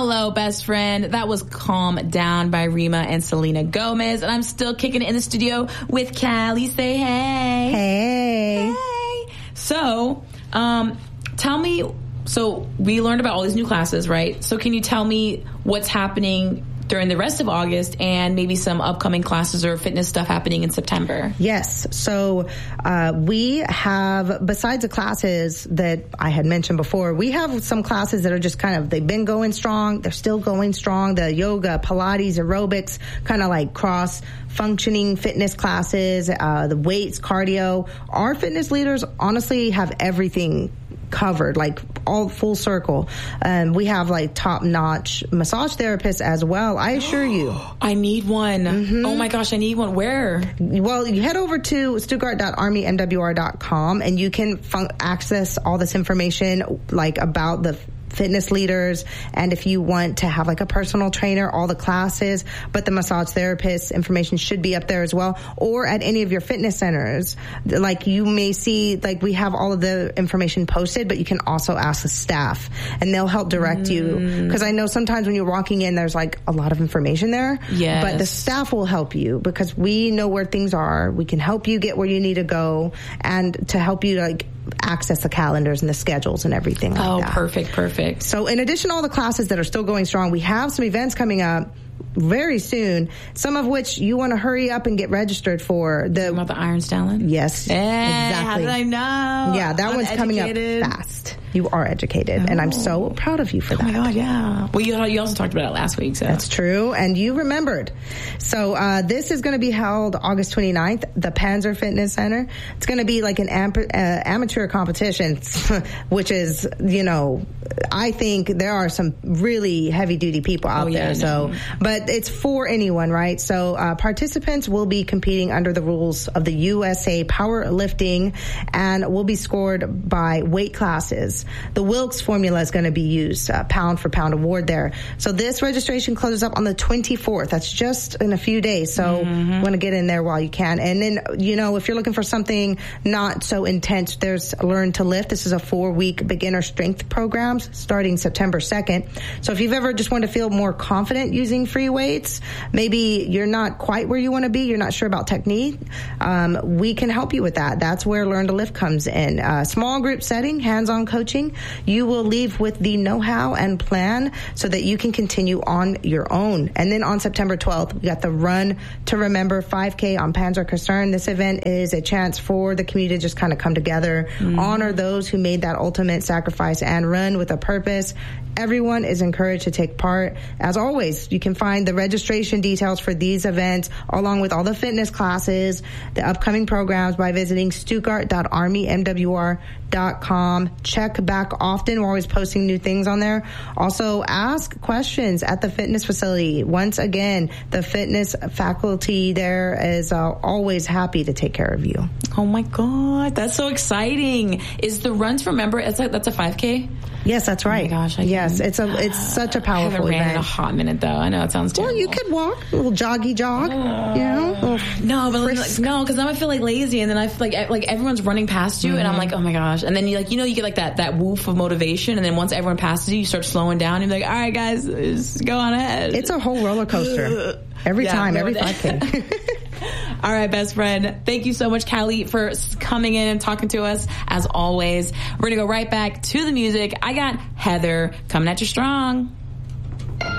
Hello, best friend. That was Calm Down by Rema and Selena Gomez. And I'm still kicking it in the studio with Callie. Say hey. Hey. Hey. So, tell me, so we learned about all these new classes, right? So can you tell me what's happening during the rest of August and maybe some upcoming classes or fitness stuff happening in September? Yes. So we have, besides the classes that I had mentioned before, we have some classes that are just kind of, they've been going strong. They're still going strong. The yoga, Pilates, aerobics, kind of like cross-functioning fitness classes, the weights, cardio. Our fitness leaders honestly have everything covered, like all full circle. We have like top-notch massage therapists as well. I assure you. I need one. Mm-hmm. Oh my gosh, I need one. Where? Well, you head over to Stuttgart.armymwr.com and you can access all this information like about the fitness leaders, and if you want to have like a personal trainer, all the classes, but the massage therapist information should be up there as well, or at any of your fitness centers. Like you may see, like we have all of the information posted, but you can also ask the staff and they'll help direct you, because I know sometimes when you're walking in there's like a lot of information there. Yes. But the staff will help you because we know where things are. We can help you get where you need to go and to help you like access the calendars and the schedules and everything like that. Perfect. So in addition to all the classes that are still going strong, we have some events coming up very soon, some of which you want to hurry up and get registered for. About the Iron Stallion? Yes, exactly. How did I know? Yeah, that one's coming up fast. You are educated, and I'm so proud of you for that. Oh my God, yeah. Well, you also talked about it last week, so. That's true, and you remembered. So this is going to be held August 29th, the Panzer Fitness Center. It's going to be like an amateur competition, which is, you know, I think there are some really heavy-duty people out there. So, but it's for anyone, right? So participants will be competing under the rules of the USA Powerlifting and will be scored by weight classes. The Wilks formula is going to be used, pound for pound award there. So this registration closes up on the 24th. That's just in a few days. So want to get in there while you can. And then, you know, if you're looking for something not so intense, there's Learn to Lift. This is a 4-week beginner strength program starting September 2nd. So if you've ever just wanted to feel more confident using free weights, maybe you're not quite where you want to be, you're not sure about technique, we can help you with that. That's where Learn to Lift comes in. Small group setting, hands-on coaching. You will leave with the know-how and plan so that you can continue on your own. And then on September 12th, we got the Run to Remember 5K on Panzer Kaserne. This event is a chance for the community to just kind of come together, honor those who made that ultimate sacrifice and run with a purpose. Everyone is encouraged to take part. As always, you can find the registration details for these events along with all the fitness classes, the upcoming programs by visiting Stuttgart.armymwr.com. Check back often. We're always posting new things on there. Also, ask questions at the fitness facility. Once again, the fitness faculty there is always happy to take care of you. Oh my God, that's so exciting. Is the Run to Remember, that's a 5K? Yes, that's right. Oh my gosh, yes, it's such a powerful event. I haven't ran event. in a hot minute though. I know it sounds terrible. Well, you could walk a little joggy jog. You know, no, but no, because then I feel like lazy, and then I feel like everyone's running past you, and I'm like, oh my gosh, and then you get like that woof of motivation, and then once everyone passes you, you start slowing down, and you're like, all right, guys, just go on ahead. It's a whole roller coaster every time, every 5K. All right, best friend. Thank you so much, Callie, for coming in and talking to us, as always. We're going to go right back to the music. I got Heather coming at you strong.